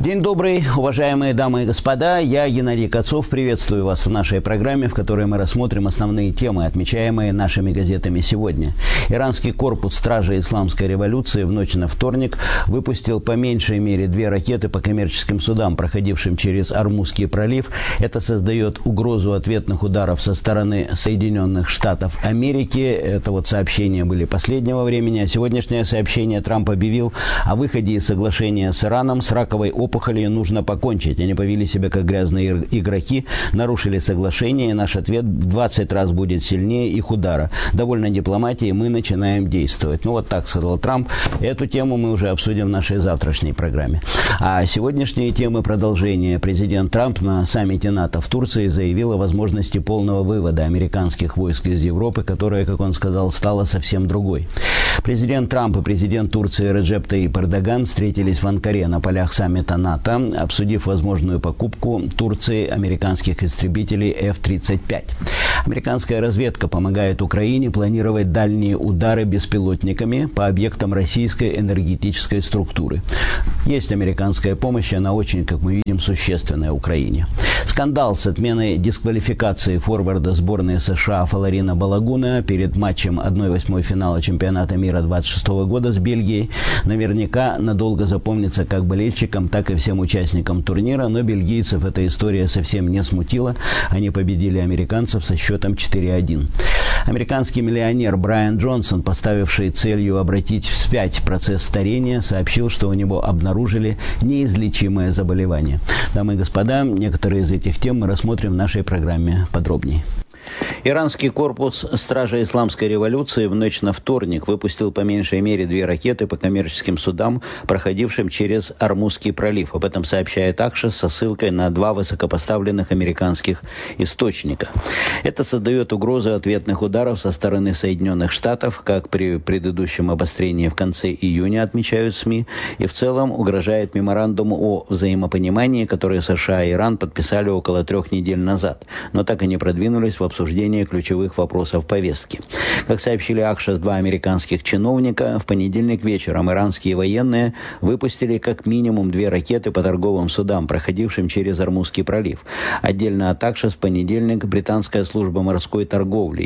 День добрый, уважаемые дамы и господа. Я, Геннадий Кацов, приветствую вас в нашей программе, в которой мы рассмотрим основные темы, отмечаемые нашими газетами сегодня. Иранский корпус стражей исламской революции в ночь на вторник выпустил по меньшей мере 2 ракеты по коммерческим судам, проходившим через Ормузский пролив. Это создает угрозу ответных ударов со стороны Соединенных Штатов Америки. Это вот сообщения были последнего времени. А сегодняшнее сообщение: Трамп объявил о выходе из соглашения с Ираном. С раковой опухолью нужно покончить. Они повели себя как грязные игроки, нарушили соглашение, и наш ответ в 20 раз будет сильнее их удара. Довольно дипломатии, мы начинаем действовать. Ну вот так сказал Трамп. Эту тему мы уже обсудим в нашей завтрашней программе. А сегодняшние темы продолжения. Президент Трамп на саммите НАТО в Турции заявил о возможности полного вывода американских войск из Европы, которая, как он сказал, стала совсем другой. Президент Трамп и президент Турции Реджеп Таyyip Эрдоган встретились в Анкаре на полях саммита НАТО, обсудив возможную покупку Турции американских истребителей F-35. Американская разведка помогает Украине планировать дальние удары беспилотниками по объектам российской энергетической структуры. Есть американская помощь, она очень, как мы видим, существенная Украине. Скандал с отменой дисквалификации форварда сборной США Фаларина Балагуна перед матчем 1/8 финала чемпионата мира 26 года с Бельгией наверняка надолго запомнится как болельщикам, так и всем участникам турнира, но бельгийцев эта история совсем не смутила. Они победили американцев со счетом 4-1. Американский миллионер Брайан Джонсон, поставивший целью обратить вспять процесс старения, сообщил, что у него обнаружили неизлечимое заболевание. Дамы и господа, некоторые из этих тем мы рассмотрим в нашей программе подробнее. Иранский корпус стражей исламской революции в ночь на вторник выпустил по меньшей мере 2 ракеты по коммерческим судам, проходившим через Ормузский пролив. Об этом сообщает Акшес со ссылкой на 2 высокопоставленных американских источника. Это создает угрозу ответных ударов со стороны Соединенных Штатов, как при предыдущем обострении в конце июня, отмечают СМИ, и в целом угрожает меморандуму о взаимопонимании, который США и Иран подписали около 3 недель назад, но так и не продвинулись в обсуждение ключевых вопросов повестки. Как сообщили Акшес 2 американских чиновника, в понедельник вечером иранские военные выпустили как минимум 2 ракеты по торговым судам, проходившим через Ормузский пролив. Отдельно от Акшес в понедельник британская служба морской торговли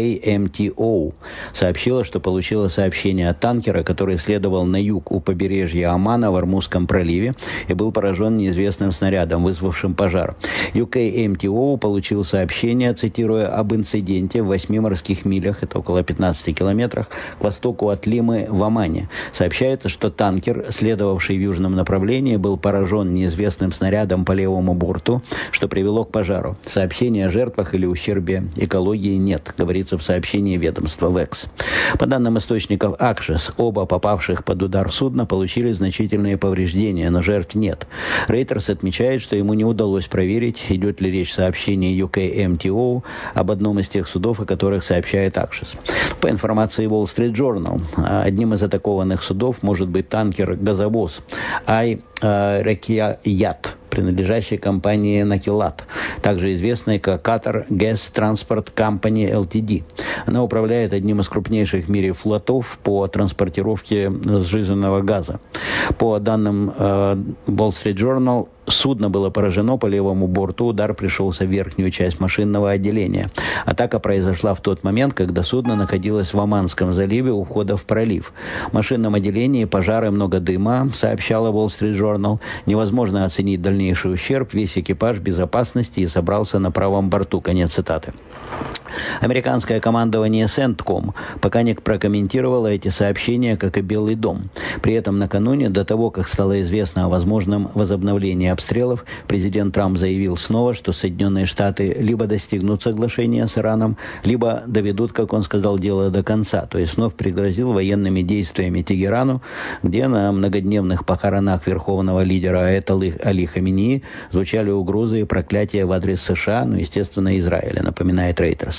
UKMTO сообщила, что получила сообщение от танкера, который следовал на юг у побережья Омана в Ормузском проливе и был поражен неизвестным снарядом, вызвавшим пожар. UKMTO получил сообщение, цитируя, об инциденте в 8 морских милях, это около 15 километрах, к востоку от Лимы в Омане. Сообщается, что танкер, следовавший в южном направлении, был поражен неизвестным снарядом по левому борту, что привело к пожару. Сообщения о жертвах или ущербе экологии нет, говорится в сообщении ведомства ВЭКС. По данным источников Акшес, оба попавших под удар судна получили значительные повреждения, но жертв нет. Рейтерс отмечает, что ему не удалось проверить, идет ли речь сообщения UKMTO об одном из тех судов, о которых сообщает Акшес. По информации Wall Street Journal, одним из атакованных судов может быть танкер-газовоз Ай-Ракият, принадлежащей компании Накилат, также известной как Qatar Gas Transport Company Ltd. Она управляет одним из крупнейших в мире флотов по транспортировке сжиженного газа. По данным Wall Street Journal, судно было поражено по левому борту, удар пришелся в верхнюю часть машинного отделения. Атака произошла в тот момент, когда судно находилось в Оманском заливе у входа в пролив. В машинном отделении пожары, много дыма, сообщала Wall Street Journal. Невозможно оценить дальнейший ущерб, весь экипаж в безопасности и собрался на правом борту. Конец цитаты. Американское командование CENTCOM пока не прокомментировало эти сообщения, как и Белый дом. При этом накануне, до того, как стало известно о возможном возобновлении обстрелов, президент Трамп заявил снова, что Соединенные Штаты либо достигнут соглашения с Ираном, либо доведут, как он сказал, дело до конца. То есть вновь пригрозил военными действиями Тегерану, где на многодневных похоронах верховного лидера Аятоллы Али Хаменеи звучали угрозы и проклятия в адрес США, естественно, Израиля, напоминает Reuters.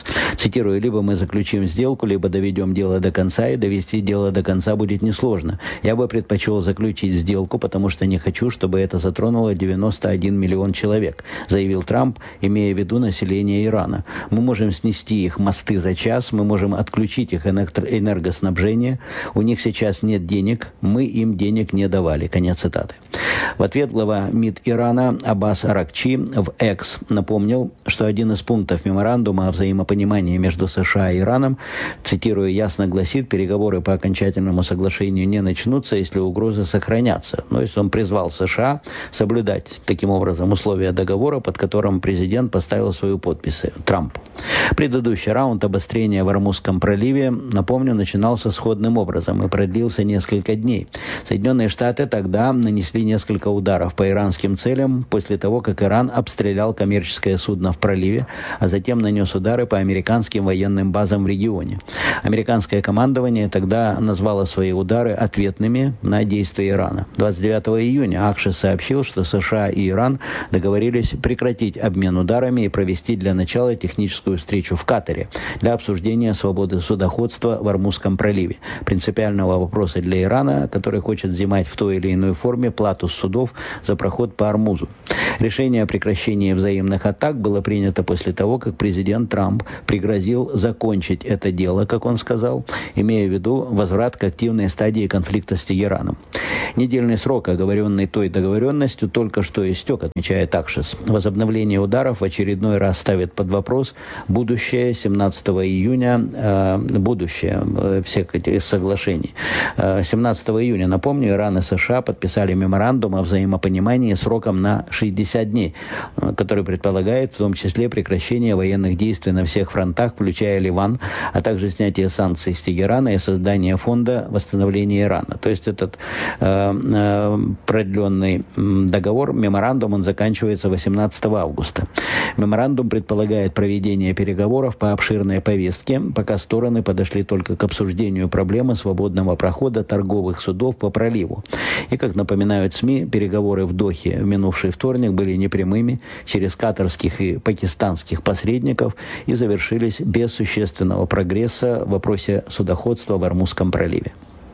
Цитирую: «Либо мы заключим сделку, либо доведем дело до конца, и довести дело до конца будет несложно. Я бы предпочел заключить сделку, потому что не хочу, чтобы это затронуло 91 миллион человек», заявил Трамп, имея в виду население Ирана. «Мы можем снести их мосты за час, мы можем отключить их энергоснабжение. У них сейчас нет денег, мы им денег не давали». Конец цитаты. В ответ глава МИД Ирана Аббас Аракчи в X напомнил, что один из пунктов меморандума о взаимопонимании между США и Ираном, цитирую, ясно гласит: «Переговоры по окончательному соглашению не начнутся, если угрозы сохранятся». Но если он призвал США соблюдать таким образом условия договора, под которым президент поставил свою подпись, Трамп. Предыдущий раунд обострения в Ормузском проливе, напомню, начинался сходным образом и продлился несколько дней. Соединенные Штаты тогда нанесли несколько ударов по иранским целям после того, как Иран обстрелял коммерческое судно в проливе, а затем нанес удары по американским военным базам в регионе. Американское командование тогда назвало свои удары ответными на действия Ирана. 29 июня Акши сообщил, что США и Иран договорились прекратить обмен ударами и провести для начала техническую встречу в Катаре для обсуждения свободы судоходства в Ормузском проливе, принципиального вопроса для Ирана, который хочет взимать в той или иной форме плату с судов за проход по Ормузу. Решение о прекращении взаимных атак было принято после того, как президент Трамп пригрозил закончить это дело, как он сказал, имея в виду возврат к активной стадии конфликта с Тегераном. Недельный срок, оговоренный той договоренностью, только что истек, отмечает Акшис. Возобновление ударов в очередной раз ставит под вопрос будущее 17 июня, будущее всех этих соглашений. 17 июня, напомню, Иран и США подписали меморандум о взаимопонимании сроком на 60 дней, который предполагает в том числе прекращение военных действий на всех фронтах, включая Ливан, а также снятие санкций с Тегерана и создание фонда восстановления Ирана. То есть этот продленный договор, меморандум, он заканчивается 18 августа. Меморандум предполагает проведение переговоров по обширной повестке, пока стороны подошли только к обсуждению проблемы свободного прохода торговых судов по проливу. И, как напоминают СМИ, переговоры в Дохе в минувший вторник были непрямыми через катарских и пакистанских посредников и завершились без существенного прогресса в вопросе судоходства в Ормузском проливе.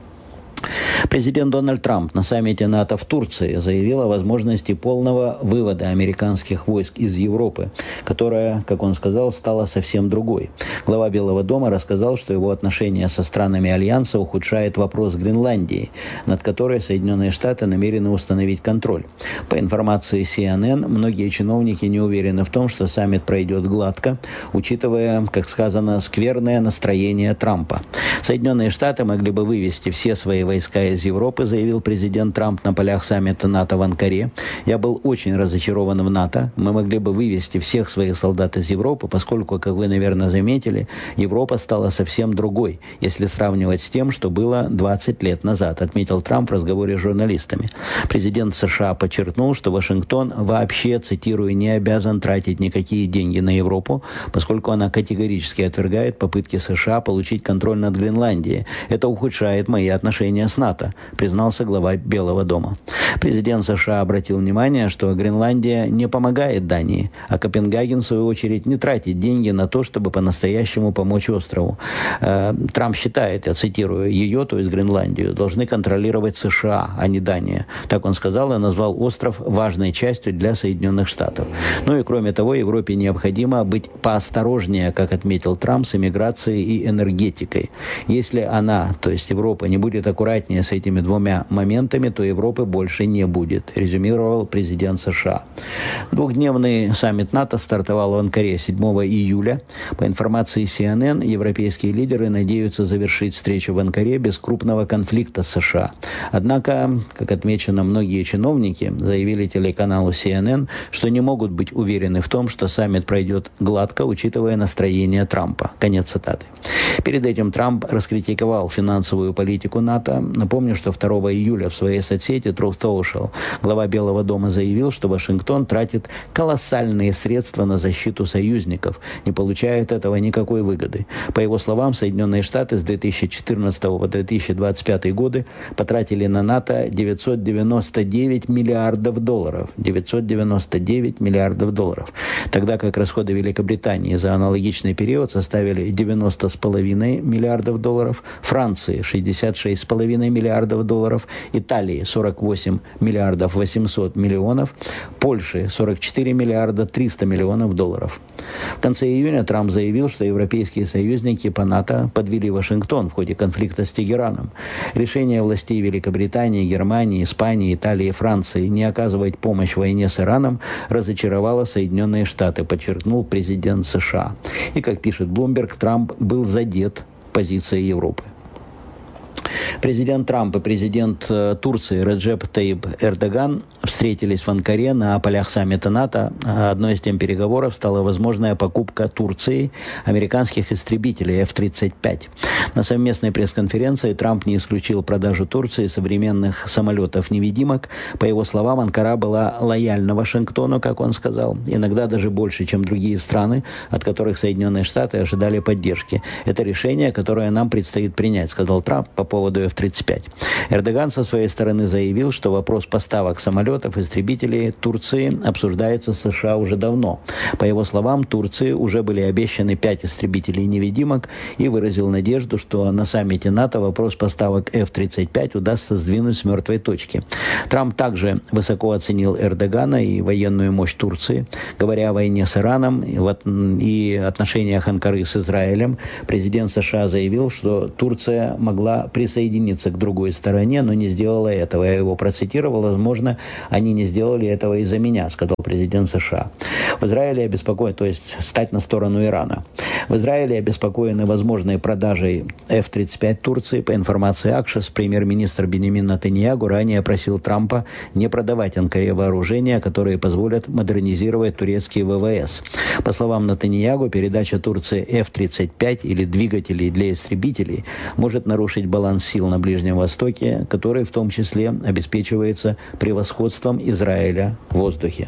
Президент Дональд Трамп на саммите НАТО в Турции заявил о возможности полного вывода американских войск из Европы, которая, как он сказал, стала совсем другой. Глава Белого дома рассказал, что его отношения со странами Альянса ухудшает вопрос Гренландии, над которой Соединенные Штаты намерены установить контроль. По информации CNN, многие чиновники не уверены в том, что саммит пройдет гладко, учитывая, как сказано, скверное настроение Трампа. Соединенные Штаты могли бы вывести все свои войска из Европы, заявил президент Трамп на полях саммита НАТО в Анкаре. «Я был очень разочарован в НАТО. Мы могли бы вывести всех своих солдат из Европы, поскольку, как вы, наверное, заметили, Европа стала совсем другой, если сравнивать с тем, что было 20 лет назад», отметил Трамп в разговоре с журналистами. Президент США подчеркнул, что Вашингтон вообще, цитирую, не обязан тратить никакие деньги на Европу, поскольку она категорически отвергает попытки США получить контроль над Гренландией. «Это ухудшает мои отношения с НАТО», признался глава Белого дома. Президент США обратил внимание, что Гренландия не помогает Дании, а Копенгаген, в свою очередь, не тратит деньги на то, чтобы по-настоящему помочь острову. Трамп считает, я цитирую, ее, то есть Гренландию, должны контролировать США, а не Дания. Так он сказал и назвал остров важной частью для Соединенных Штатов. Ну и кроме того, Европе необходимо быть поосторожнее, как отметил Трамп, с иммиграцией и энергетикой. Если она, то есть Европа, не будет аккуратнее с этими двумя моментами, то Европы больше не будет, резюмировал президент США. Двухдневный саммит НАТО стартовал в Анкаре 7 июля. По информации CNN, европейские лидеры надеются завершить встречу в Анкаре без крупного конфликта с США. Однако, как отмечено, многие чиновники заявили телеканалу CNN, что не могут быть уверены в том, что саммит пройдет гладко, учитывая настроение Трампа. Конец цитаты. Перед этим Трамп раскритиковал финансовую политику НАТО. Напомню, что 2 июля в своей соцсети Truth Social. Глава Белого дома заявил, что Вашингтон тратит колоссальные средства на защиту союзников, не получая от этого никакой выгоды. По его словам, Соединенные Штаты с 2014 по 2025 годы потратили на НАТО 999 миллиардов долларов. 999 миллиардов долларов. Тогда как расходы Великобритании за аналогичный период составили 90,5 миллиардов долларов, Франции 66,5 миллиардов долларов, Италии 48 миллиардов 800 миллионов, Польши 44 миллиарда 300 миллионов долларов. В конце июня Трамп заявил, что европейские союзники по НАТО подвели Вашингтон в ходе конфликта с Тегераном. Решение властей Великобритании, Германии, Испании, Италии и Франции не оказывать помощь в войне с Ираном разочаровало Соединенные Штаты, подчеркнул президент США. И, как пишет Bloomberg, Трамп был задет позицией Европы. Президент Трамп и президент Турции Реджеп Таyyip Эрдоган встретились в Анкаре на полях саммита НАТО. Одной из тем переговоров стала возможная покупка Турцией американских истребителей F-35. На совместной пресс-конференции Трамп не исключил продажу Турции современных самолетов-невидимок. По его словам, Анкара была лояльна Вашингтону, как он сказал, иногда даже больше, чем другие страны, от которых Соединенные Штаты ожидали поддержки. Это решение, которое нам предстоит принять, сказал Трамп по поводу F-35. Эрдоган со своей стороны заявил, что вопрос поставок самолетов, истребителей Турции обсуждается с США уже давно. По его словам, Турции уже были обещаны 5 истребителей-невидимок и выразил надежду, что на саммите НАТО вопрос поставок F-35 удастся сдвинуть с мертвой точки. Трамп также высоко оценил Эрдогана и военную мощь Турции. Говоря о войне с Ираном и отношениях Анкары с Израилем, президент США заявил, что Турция могла присоединиться к другой стороне, но не сделала этого. Я его процитировал. Возможно, они не сделали этого из-за меня, сказал президент США. В Израиле обеспокоен, то есть стать на сторону Ирана. В Израиле обеспокоены возможной продажей F-35 Турции. По информации Акшес, премьер-министр Беньямин Нетаньяху ранее просил Трампа не продавать Анкаре вооружения, которые позволят модернизировать турецкие ВВС. По словам Нетаньяху, передача Турции F-35 или двигателей для истребителей может нарушить баланс сил на Ближнем Востоке, который в том числе обеспечивается превосходством Израиля в воздухе.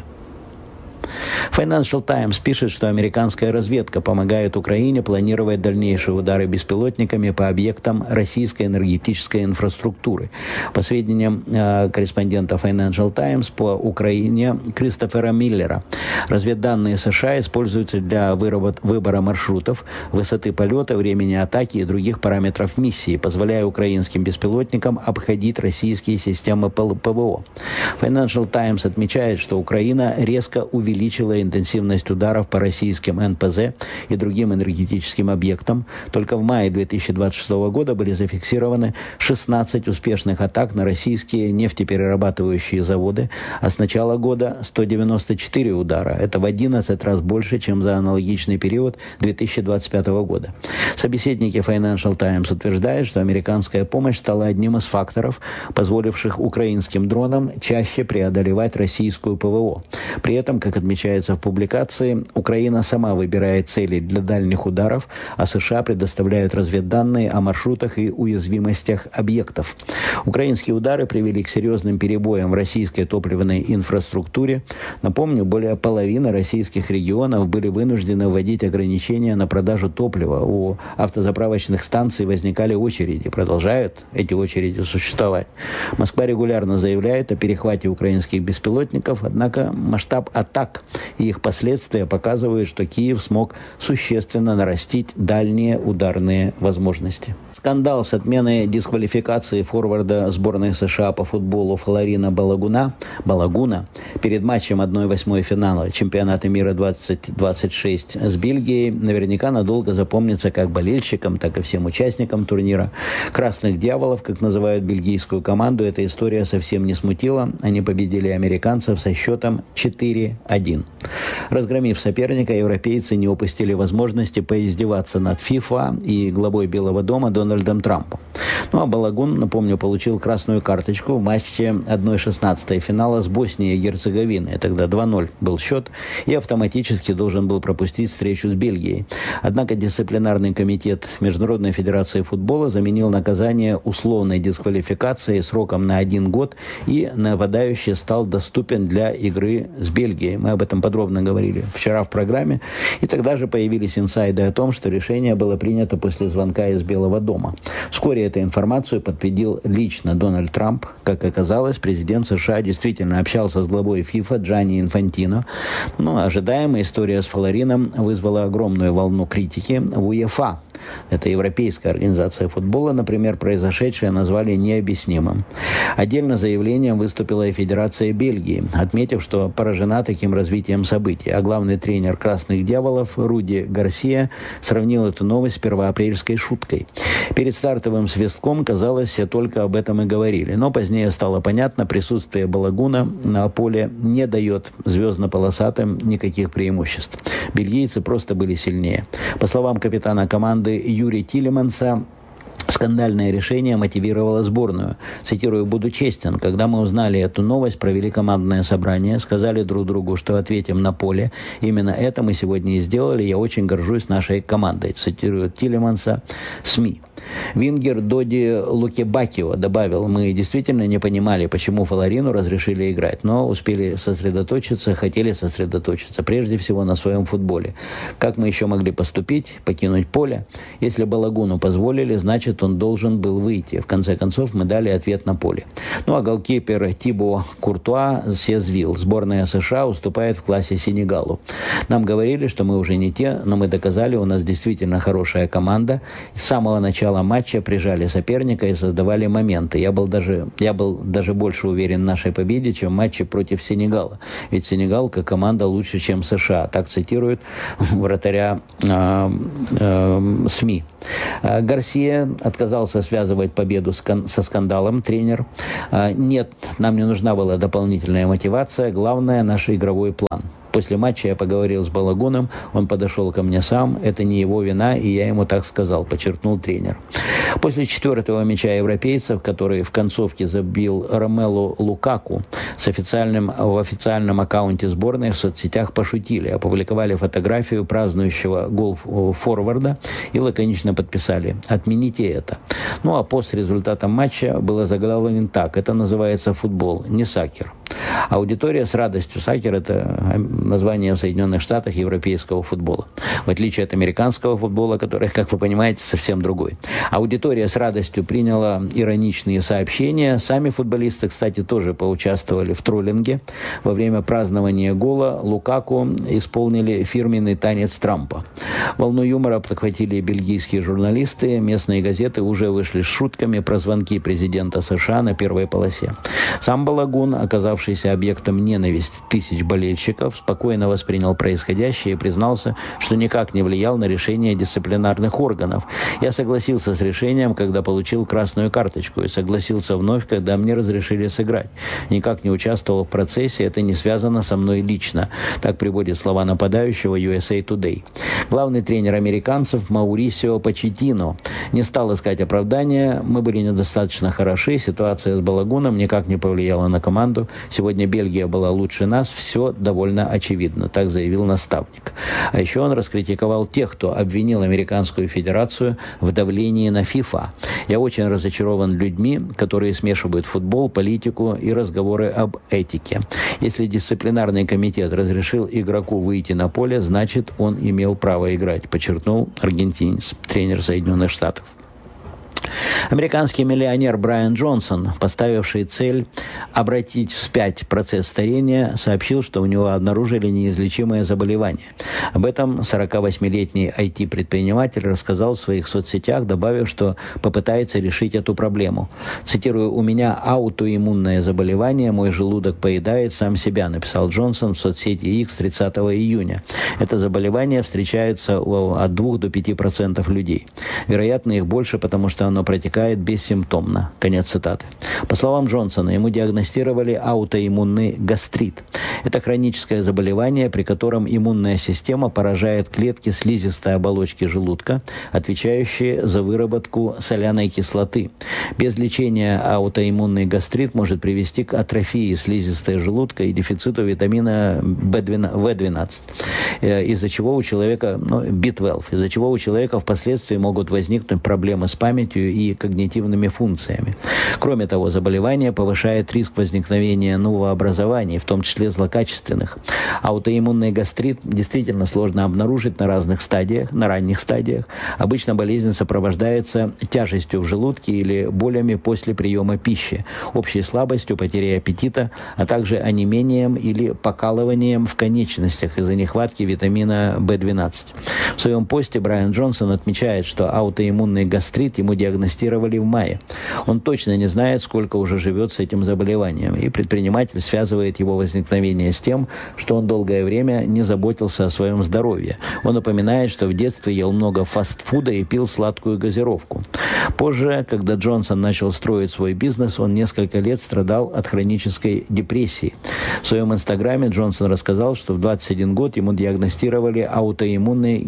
Financial Times пишет, что американская разведка помогает Украине планировать дальнейшие удары беспилотниками по объектам российской энергетической инфраструктуры. По сведениям корреспондента Financial Times по Украине Кристофера Миллера, разведданные США используются для выбора маршрутов, высоты полета, времени атаки и других параметров миссии, позволяя украинским беспилотникам обходить российские системы ПВО. Financial Times отмечает, что Украина резко увеличила интенсивность ударов по российским НПЗ и другим энергетическим объектам. Только в мае 2026 года были зафиксированы 16 успешных атак на российские нефтеперерабатывающие заводы, а с начала года 194 удара. Это в 11 раз больше, чем за аналогичный период 2025 года. Собеседники Financial Times утверждают, что американская помощь стала одним из факторов, позволивших украинским дронам чаще преодолевать российскую ПВО. При этом, как отмечается в публикации, Украина сама выбирает цели для дальних ударов, а США предоставляют разведданные о маршрутах и уязвимостях объектов. Украинские удары привели к серьезным перебоям в российской топливной инфраструктуре. Напомню, более половины российских регионов были вынуждены вводить ограничения на продажу топлива. У автозаправочных станций возникали очереди. Продолжают эти очереди существовать. Москва регулярно заявляет о перехвате украинских беспилотников, однако масштаб атак и их последствия показывают, что Киев смог существенно нарастить дальние ударные возможности. Скандал с отменой дисквалификации форварда сборной США по футболу Флорина Балагуна перед матчем 1/8 финала чемпионата мира 2026 с Бельгией наверняка надолго запомнится как болельщикам, так и всем участникам турнира. Красных дьяволов, как называют бельгийскую команду, эта история совсем не смутила. Они победили американцев со счетом 4-1. Разгромив соперника, европейцы не упустили возможности поиздеваться над ФИФА и главой Белого дома Дональдом Трампом. Ну а Балагун, напомню, получил красную карточку в матче 1/16 финала с Боснией и Герцеговиной. Тогда 2-0 был счет, и автоматически должен был пропустить встречу с Бельгией. Однако дисциплинарный комитет Международной федерации футбола заменил наказание условной дисквалификацией сроком на 1 год, и нападающий стал доступен для игры с Бельгией. Мы об этом подробно говорили вчера в программе. И тогда же появились инсайды о том, что решение было принято после звонка из Белого дома. Вскоре эту информацию подтвердил лично Дональд Трамп. Как оказалось, президент США действительно общался с главой ФИФА Джанни Инфантино. Но ожидаемая история с Фаларином вызвала огромную волну критики в УЕФА. Это Европейская организация футбола, например, произошедшее назвали необъяснимым. Отдельно заявлением выступила и Федерация Бельгии, отметив, что поражена таким развитием событий. А главный тренер «Красных дьяволов» Руди Гарсия сравнил эту новость с первоапрельской шуткой. Перед стартовым свистком, казалось, все только об этом и говорили. Но позднее стало понятно, присутствие Балагуна на поле не дает звездно-полосатым никаких преимуществ. Бельгийцы просто были сильнее. По словам капитана команды Юри Тилеманса, скандальное решение мотивировало сборную. Цитирую: «Буду честен, когда мы узнали эту новость, провели командное собрание, сказали друг другу, что ответим на поле. Именно это мы сегодня и сделали. Я очень горжусь нашей командой», цитирует Тилеманса СМИ. Вингер Доди Лукебакио добавил: «Мы действительно не понимали, почему Фаларину разрешили играть, но успели сосредоточиться, хотели сосредоточиться прежде всего на своем футболе. Как мы еще могли поступить? Покинуть поле? Если Балагуну позволили, значит, он должен был выйти. В конце концов, мы дали ответ на поле». Ну а голкипер Тибо Куртуа съязвил: «Сборная США уступает в классе Сенегалу. Нам говорили, что мы уже не те, но мы доказали, у нас действительно хорошая команда. С самого начала матча прижали соперника и создавали моменты. Я был даже больше уверен в нашей победе, чем в матче против Сенегала. Ведь Сенегал как команда лучше, чем США». Так цитирует вратаря СМИ. Гарсия отказался связывать победу со скандалом. Тренер: «Нет, нам не нужна была дополнительная мотивация. Главное — наш игровой план. После матча я поговорил с Балагуном, он подошел ко мне сам, это не его вина, и я ему так сказал», подчеркнул тренер. После 4-го мяча европейцев, который в концовке забил Ромелу Лукаку, в официальном аккаунте сборной в соцсетях пошутили, опубликовали фотографию празднующего гол форварда и лаконично подписали: «Отмените это». Ну а пост с результатом матча было заглавлено так: «Это называется футбол, не сакер». Аудитория с радостью, сакер — это название в Соединенных Штатах европейского футбола, в отличие от американского футбола, который, как вы понимаете, совсем другой. Аудитория с радостью приняла ироничные сообщения. Сами футболисты, кстати, тоже поучаствовали в троллинге. Во время празднования гола Лукаку исполнили фирменный танец Трампа. Волну юмора подхватили бельгийские журналисты. Местные газеты уже вышли с шутками про звонки президента США на первой полосе. Сам Балагун, оказавшийся объектом ненависти тысяч болельщиков, спокойно воспринял происходящее и признался, что никак не влиял на решение дисциплинарных органов. «Я согласился с решением, когда получил красную карточку, и согласился вновь, когда мне разрешили сыграть. Никак не участвовал в процессе, это не связано со мной лично». Так приводит слова нападающего USA Today. Главный тренер американцев Маурисио Почеттино не стал искать оправдания: «Мы были недостаточно хороши, ситуация с Балагуном никак не повлияла на команду. Сегодня Бельгия была лучше нас, все довольно очевидно», так заявил наставник. А еще он раскритиковал тех, кто обвинил Американскую Федерацию в давлении на ФИФА. «Я очень разочарован людьми, которые смешивают футбол, политику и разговоры об этике. Если дисциплинарный комитет разрешил игроку выйти на поле, значит, он имел право играть», подчеркнул аргентинец, тренер Соединенных Штатов. Американский миллионер Брайан Джонсон, поставивший цель обратить вспять процесс старения, сообщил, что у него обнаружили неизлечимое заболевание. Об этом 48-летний IT-предприниматель рассказал в своих соцсетях, добавив, что попытается решить эту проблему. Цитирую: «У меня аутоиммунное заболевание, мой желудок поедает сам себя», написал Джонсон в соцсети X 30 июня. Это заболевание встречается от 2 до 5% людей. Вероятно, их больше, потому что оно оно протекает бессимптомно. Конец цитаты. По словам Джонсона, ему диагностировали аутоиммунный гастрит. Это хроническое заболевание, при котором иммунная система поражает клетки слизистой оболочки желудка, отвечающие за выработку соляной кислоты. Без лечения аутоиммунный гастрит может привести к атрофии слизистой желудка и дефициту витамина В12, из-за чего у человека, B12, из-за чего у человека впоследствии могут возникнуть проблемы с памятью и когнитивными функциями. Кроме того, заболевание повышает риск возникновения новообразований, в том числе злокачественных. Аутоиммунный гастрит действительно сложно обнаружить на ранних стадиях. Обычно болезнь сопровождается тяжестью в желудке или болями после приема пищи, общей слабостью, потерей аппетита, а также онемением или покалыванием в конечностях из-за нехватки витамина В12. В своем посте Брайан Джонсон отмечает, что аутоиммунный гастрит ему диагностировали в мае. Он точно не знает, сколько уже живет с этим заболеванием, и предприниматель связывает его возникновение с тем, что он долгое время не заботился о своем здоровье. Он напоминает, что в детстве ел много фастфуда и пил сладкую газировку. Позже, когда Джонсон начал строить свой бизнес, он несколько лет страдал от хронической депрессии. В своем инстаграме Джонсон рассказал, что в 21 год ему диагностировали аутоиммунный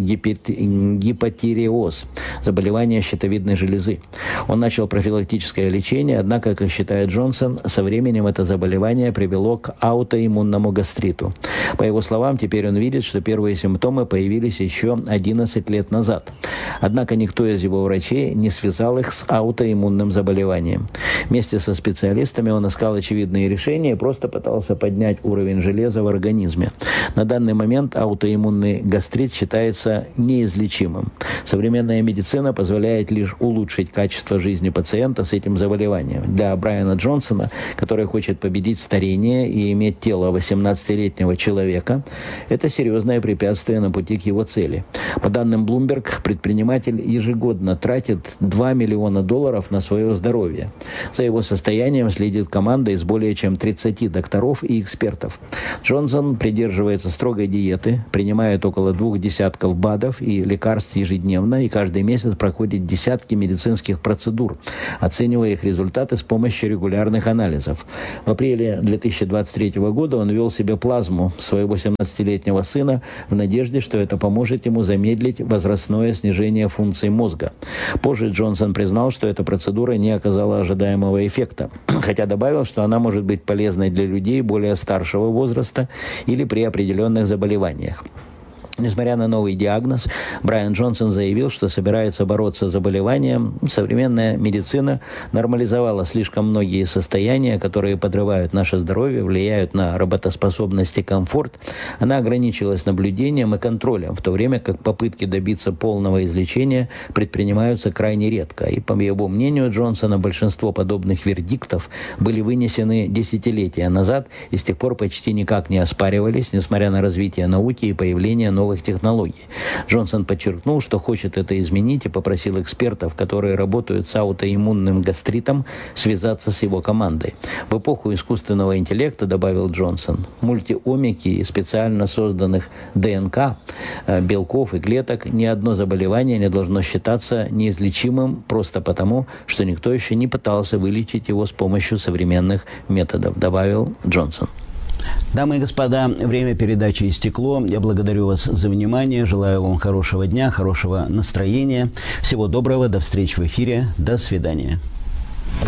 гипотиреоз, заболевание щитовидной железы. Он начал профилактическое лечение, однако, как считает Джонсон, со временем это заболевание привело к аутоиммунному гастриту. По его словам, теперь он видит, что первые симптомы появились еще 11 лет назад. Однако никто из его врачей не связал их с аутоиммунным заболеванием. Вместе со специалистами он искал очевидные решения и просто пытался поднять уровень железа в организме. На данный момент аутоиммунный гастрит считается неизлечимым. Современная медицина позволяет лишь улучшить качество жизни пациента с этим заболеванием. Для Брайана Джонсона, который хочет победить старение и иметь тело 18-летнего человека, это серьезное препятствие на пути к его цели. По данным Bloomberg, предприниматель ежегодно тратит $2 миллиона на свое здоровье. За его состоянием следит команда из более чем 30 докторов и экспертов. Джонсон придерживается строгой диеты, принимает около 20 БАДов и лекарств ежедневно и каждый месяц проходит десятки медицинских процедур, оценивая их результаты с помощью регулярных анализов. В апреле 2023 года он ввел себе плазму своего 17-летнего сына в надежде, что это поможет ему замедлить возрастное снижение функций мозга. Позже Джонсон признал, что эта процедура не оказала ожидаемого эффекта, хотя добавил, что она может быть полезной для людей более старшего возраста или при определенных заболеваниях. Несмотря на новый диагноз, Брайан Джонсон заявил, что собирается бороться с заболеванием. Современная медицина нормализовала слишком многие состояния, которые подрывают наше здоровье, влияют на работоспособность и комфорт. Она ограничилась наблюдением и контролем, в то время как попытки добиться полного излечения предпринимаются крайне редко. И, по его мнению Джонсона, большинство подобных вердиктов были вынесены десятилетия назад и с тех пор почти никак не оспаривались, несмотря на развитие науки и появление новых технологий. Джонсон подчеркнул, что хочет это изменить, и попросил экспертов, которые работают с аутоиммунным гастритом, связаться с его командой. В эпоху искусственного интеллекта, добавил Джонсон, мультиомики и специально созданных ДНК, белков и клеток, ни одно заболевание не должно считаться неизлечимым просто потому, что никто еще не пытался вылечить его с помощью современных методов, добавил Джонсон. Дамы и господа, время передачи истекло. Я благодарю вас за внимание. Желаю вам хорошего дня, хорошего настроения. Всего доброго. До встречи в эфире. До свидания.